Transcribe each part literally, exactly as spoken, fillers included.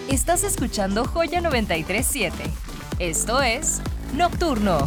Estás escuchando Joya noventa y tres punto siete. Esto es Nocturno.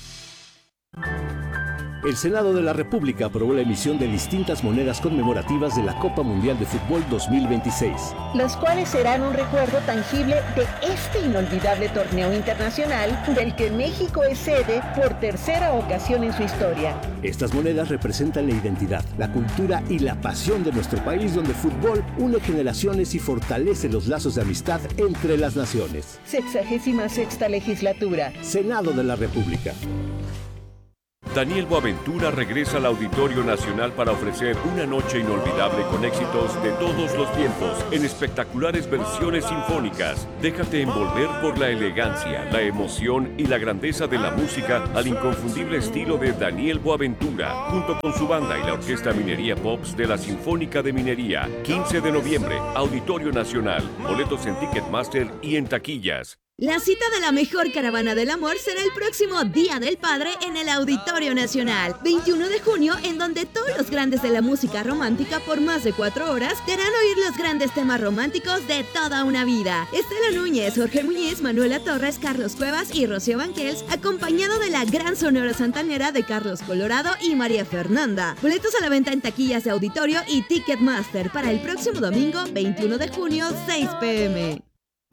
El Senado de la República aprobó la emisión de distintas monedas conmemorativas de la Copa Mundial de Fútbol dos mil veintiséis. Las cuales serán un recuerdo tangible de este inolvidable torneo internacional del que México es sede por tercera ocasión en su historia. Estas monedas representan la identidad, la cultura y la pasión de nuestro país, donde el fútbol une generaciones y fortalece los lazos de amistad entre las naciones. Sexagésima sexta legislatura. Senado de la República. Daniel Boaventura regresa al Auditorio Nacional para ofrecer una noche inolvidable con éxitos de todos los tiempos en espectaculares versiones sinfónicas. Déjate envolver por la elegancia, la emoción y la grandeza de la música al inconfundible estilo de Daniel Boaventura, junto con su banda y la Orquesta Minería Pops de la Sinfónica de Minería. quince de noviembre, Auditorio Nacional. Boletos en Ticketmaster y en taquillas. La cita de la mejor caravana del amor será el próximo Día del Padre en el Auditorio Nacional, veintiuno de junio, en donde todos los grandes de la música romántica por más de cuatro horas te harán oír los grandes temas románticos de toda una vida. Estela Núñez, Jorge Muñiz, Manuela Torres, Carlos Cuevas y Rocío Banquels, acompañado de la gran sonora santanera de Carlos Colorado y María Fernanda. Boletos a la venta en taquillas de Auditorio y Ticketmaster para el próximo domingo, veintiuno de junio, seis pe eme.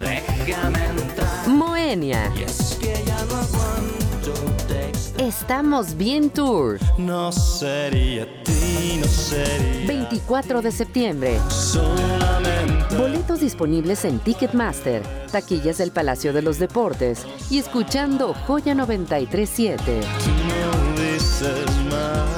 Moenia. Estamos bien tour. No sería ti, no sería. veinticuatro de septiembre. Solamente. Boletos disponibles en Ticketmaster, taquillas del Palacio de los Deportes y escuchando Joya noventa y tres punto siete. Tú no dices más.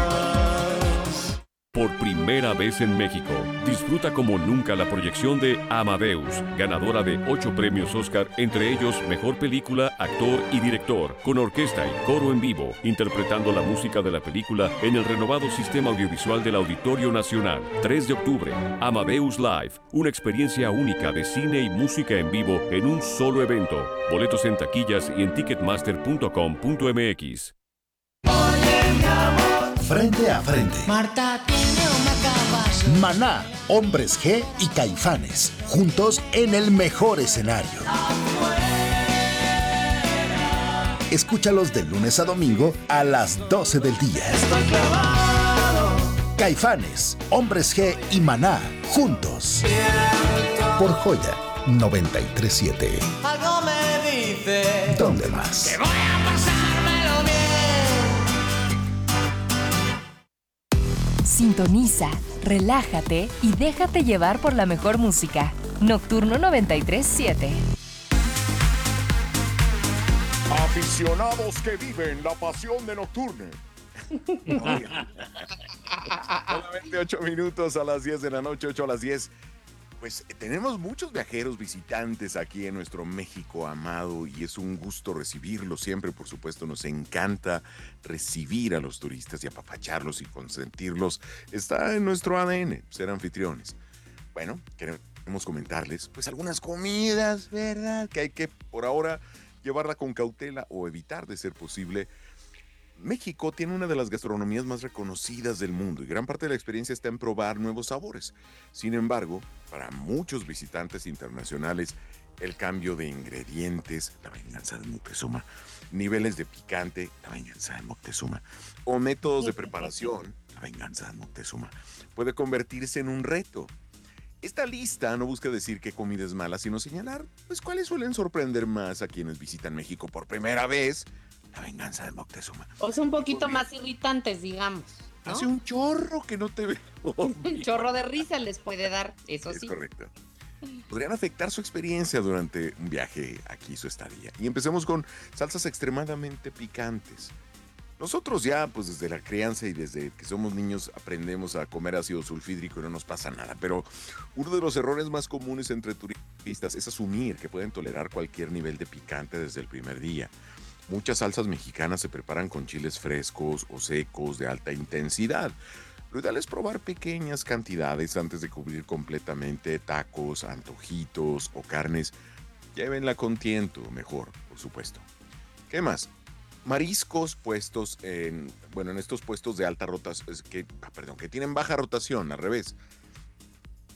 Por primera vez en México, disfruta como nunca la proyección de Amadeus, ganadora de ocho premios Oscar, entre ellos Mejor Película, Actor y Director, con orquesta y coro en vivo, interpretando la música de la película en el renovado sistema audiovisual del Auditorio Nacional. tres de octubre, Amadeus Live, una experiencia única de cine y música en vivo en un solo evento. Boletos en taquillas y en ticketmaster punto com punto eme equis. Frente a frente. Marta tiene una caballo. Maná, Hombres G y Caifanes, juntos en el mejor escenario. Escúchalos de lunes a domingo a las doce del día. Estoy clavado. Caifanes, Hombres G y Maná, juntos. Por Joya noventa y tres punto siete. Algo me dice. ¿Dónde más? Que voy a pasármelo bien. Sintoniza, relájate y déjate llevar por la mejor música. Nocturno noventa y tres punto siete. Aficionados que viven la pasión de Nocturne. Solamente ocho minutos a las diez de la noche, ocho a las diez. Pues tenemos muchos viajeros visitantes aquí en nuestro México amado y es un gusto recibirlos siempre. Por supuesto, nos encanta recibir a los turistas y apapacharlos y consentirlos. Está en nuestro A D N, ser anfitriones. Bueno, queremos comentarles pues algunas comidas, ¿verdad? Que hay que por ahora llevarla con cautela o evitar de ser posible. México tiene una de las gastronomías más reconocidas del mundo y gran parte de la experiencia está en probar nuevos sabores. Sin embargo, para muchos visitantes internacionales, el cambio de ingredientes, la venganza de Moctezuma, niveles de picante, la venganza de Moctezuma, o métodos de preparación, la venganza de Moctezuma, puede convertirse en un reto. Esta lista no busca decir que comida es mala, sino señalar pues cuáles suelen sorprender más a quienes visitan México por primera vez. La venganza de Moctezuma. O sea, un poquito más irritantes, digamos, ¿no? Hace un chorro que no te veo. Un chorro de risa les puede dar, eso es sí. Es correcto. Podrían afectar su experiencia durante un viaje aquí, su estadía. Y empecemos con salsas extremadamente picantes. Nosotros ya, pues desde la crianza y desde que somos niños, aprendemos a comer ácido sulfídrico y no nos pasa nada. Pero uno de los errores más comunes entre turistas es asumir que pueden tolerar cualquier nivel de picante desde el primer día. Muchas salsas mexicanas se preparan con chiles frescos o secos de alta intensidad. Lo ideal es probar pequeñas cantidades antes de cubrir completamente tacos, antojitos o carnes. Llévenla con tiento, mejor, por supuesto. ¿Qué más? Mariscos puestos en, bueno, en estos puestos de alta rotación, que, ah, perdón, que tienen baja rotación, al revés.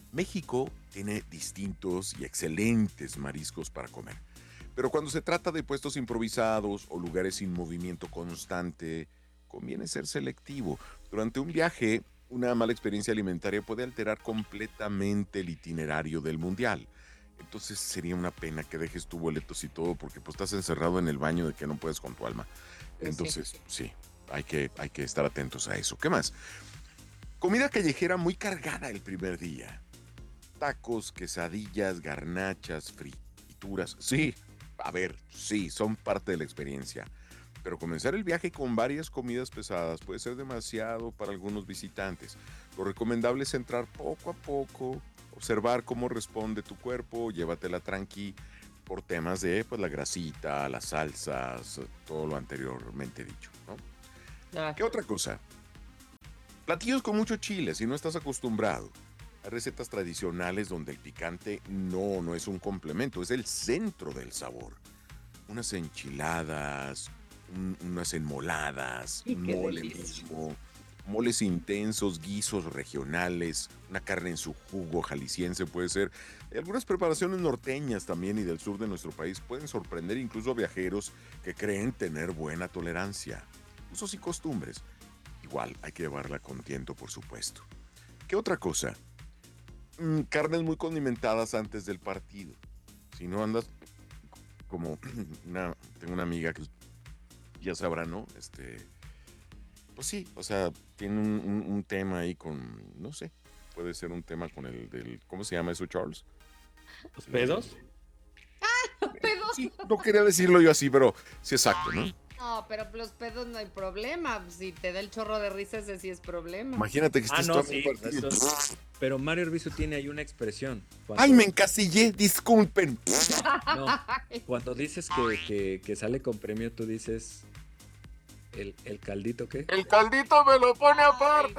México tiene distintos y excelentes mariscos para comer, pero cuando se trata de puestos improvisados o lugares sin movimiento constante, conviene ser selectivo. Durante un viaje, una mala experiencia alimentaria puede alterar completamente el itinerario del mundial. Entonces sería una pena que dejes tus boletos y todo porque pues estás encerrado en el baño de que no puedes con tu alma. Entonces, sí, sí hay, que, hay que estar atentos a eso. ¿Qué más? Comida callejera muy cargada el primer día. Tacos, quesadillas, garnachas, frituras. Sí, a ver, sí, son parte de la experiencia. Pero comenzar el viaje con varias comidas pesadas puede ser demasiado para algunos visitantes. Lo recomendable es entrar poco a poco, observar cómo responde tu cuerpo, llévatela tranqui por temas de pues, la grasita, las salsas, todo lo anteriormente dicho, ¿no? Ah. ¿Qué otra cosa? Platillos con mucho chile, si no estás acostumbrado. Hay recetas tradicionales donde el picante no, no es un complemento, es el centro del sabor. Unas enchiladas, un, unas enmoladas, un mole mismo, moles intensos, guisos regionales, una carne en su jugo jalisciense puede ser. Y algunas preparaciones norteñas también y del sur de nuestro país pueden sorprender incluso a viajeros que creen tener buena tolerancia. Usos y costumbres. Igual hay que llevarla con tiento, por supuesto. ¿Qué otra cosa? Mm, carnes muy condimentadas antes del partido. Si no andas como una, tengo una amiga que ya sabrá, ¿no? Este, pues sí, o sea, tiene un, un, un tema ahí con, no sé, puede ser un tema con el del, ¿cómo se llama eso, Charles? ¿Los pedos? ¡Ah, los pedos! Sí, no quería decirlo yo así, pero sí, exacto, ¿no? No, pero los pedos no hay problema. Si te da el chorro de risa, ese sí es problema. Imagínate que estés ah, no, todo sí, eso, pero Mario Arbizu tiene ahí una expresión. Cuando... ¡Ay, me encasillé! Disculpen. No, cuando dices que, que, que sale con premio, tú dices... ¿El, ¿El caldito qué? ¡El caldito me lo pone aparte!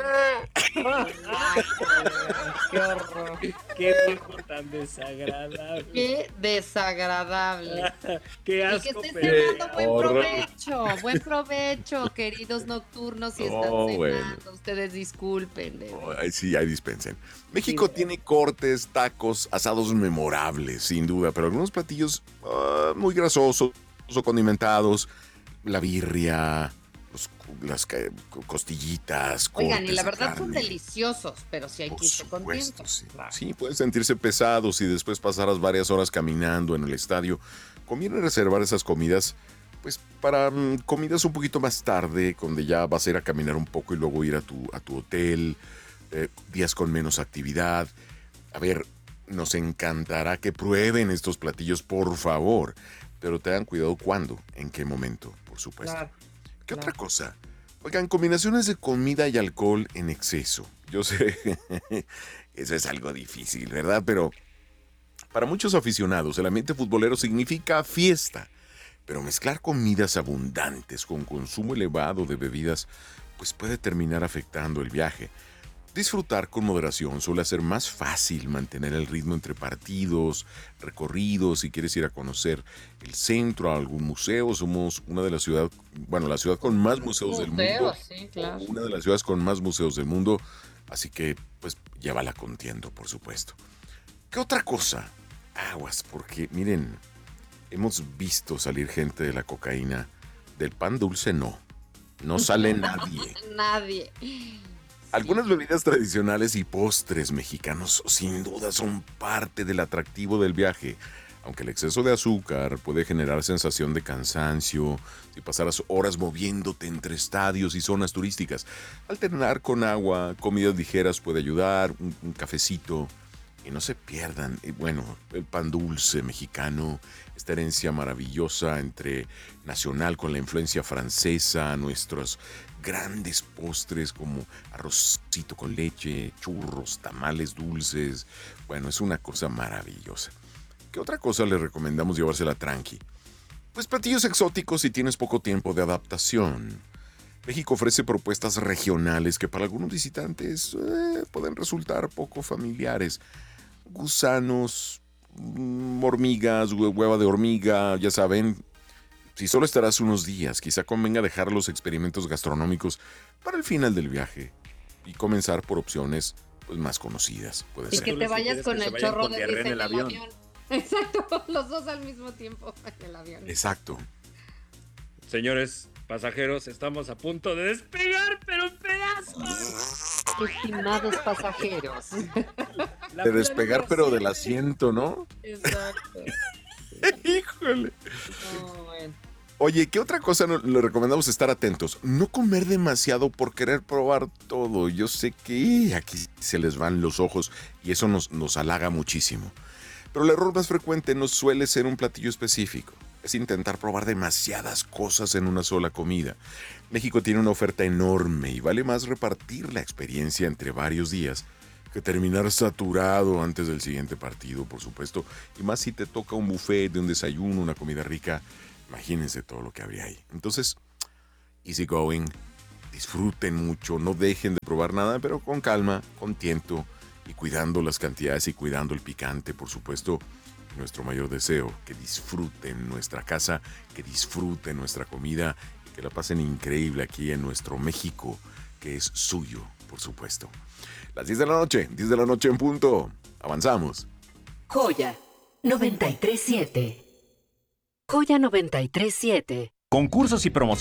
Ay, ¡qué horror! ¡Qué tipo tan desagradable! ¡Qué desagradable! ¡Qué asco! Y que estés cenando, buen horror. provecho, buen provecho, queridos nocturnos, si están oh, cenando, bueno. Ustedes disculpen. Oh, sí, ahí dispensen. México sí, tiene cortes, tacos, asados memorables, sin duda, pero algunos platillos uh, muy grasosos o condimentados, la birria... las costillitas. Oigan, y la verdad de son deliciosos, pero sí hay que irse con tiempo. Sí. Claro. Sí, pueden sentirse pesados y después pasarás varias horas caminando en el estadio. Conviene reservar esas comidas, pues para um, comidas un poquito más tarde, donde ya vas a ir a caminar un poco y luego ir a tu, a tu hotel, eh, días con menos actividad. A ver, nos encantará que prueben estos platillos, por favor, pero tengan cuidado cuándo, en qué momento, por supuesto. Claro. ¿Qué claro. otra cosa? Oigan, combinaciones de comida y alcohol en exceso. Yo sé, eso es algo difícil, ¿verdad? Pero para muchos aficionados, el ambiente futbolero significa fiesta. Pero mezclar comidas abundantes con consumo elevado de bebidas, pues puede terminar afectando el viaje. Disfrutar con moderación suele hacer más fácil mantener el ritmo entre partidos, recorridos, si quieres ir a conocer el centro, a algún museo. Somos una de las ciudades, bueno, la ciudad con más museos del mundo. Sí, claro. Una de las ciudades con más museos del mundo, así que, pues, llévala con tiento, por supuesto. ¿Qué otra cosa? Aguas, porque, miren, hemos visto salir gente de la cocaína, del pan dulce no, no sale nadie. Nadie. Algunas bebidas tradicionales y postres mexicanos sin duda son parte del atractivo del viaje, aunque el exceso de azúcar puede generar sensación de cansancio si pasaras horas moviéndote entre estadios y zonas turísticas. Alternar con agua, comidas ligeras puede ayudar, un, un cafecito, y no se pierdan, bueno, el pan dulce mexicano, esta herencia maravillosa entre nacional con la influencia francesa, nuestros grandes postres como arrocito con leche, churros, tamales dulces. Bueno, es una cosa maravillosa. ¿Qué otra cosa les recomendamos llevársela tranqui? Pues platillos exóticos si tienes poco tiempo de adaptación. México ofrece propuestas regionales que para algunos visitantes eh, pueden resultar poco familiares. Gusanos, hormigas, hueva de hormiga, ya saben. Si solo estarás unos días, quizá convenga dejar los experimentos gastronómicos para el final del viaje y comenzar por opciones pues, más conocidas. Puede Y ser. que te vayas con el chorro con de diarrea risa en en el el avión. avión. Exacto, los dos al mismo tiempo en el avión. Exacto. Señores pasajeros, estamos a punto de despegar, pero en pedazos. Estimados pasajeros. De despegar, pero del asiento, ¿no? Exacto. Híjole. No, bueno. Oye, ¿qué otra cosa no- le recomendamos estar atentos? No comer demasiado por querer probar todo. Yo sé que aquí se les van los ojos y eso nos, nos halaga muchísimo. Pero el error más frecuente no suele ser un platillo específico. Es intentar probar demasiadas cosas en una sola comida. México tiene una oferta enorme y vale más repartir la experiencia entre varios días que terminar saturado antes del siguiente partido, por supuesto. Y más si te toca un buffet de un desayuno, una comida rica. Imagínense todo lo que habría ahí. Entonces, easy going, disfruten mucho, no dejen de probar nada, pero con calma, con tiento y cuidando las cantidades y cuidando el picante, por supuesto. Nuestro mayor deseo, que disfruten nuestra casa, que disfruten nuestra comida y que la pasen increíble aquí en nuestro México, que es suyo, por supuesto. Las diez de la noche, diez de la noche en punto. Avanzamos. Joya noventa y tres siete. Joya noventa y tres siete. Concursos y promociones.